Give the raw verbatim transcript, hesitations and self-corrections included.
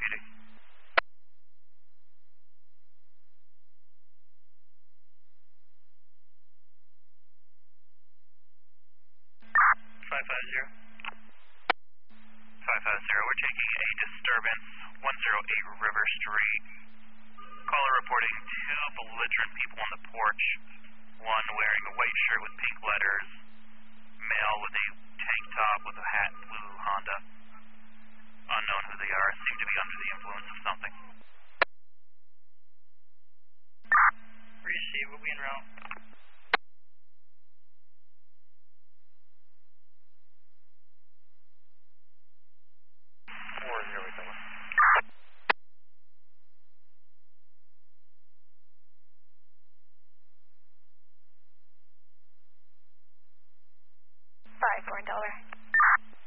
P D. five five zero. five five zero, we're taking a disturbance, one oh eight River Street. Caller reporting two belligerent people on the porch. One wearing a white shirt with pink letters. Male with a tank top with a hat, blue Honda. Unknown who they are, seem to be under the influence of something.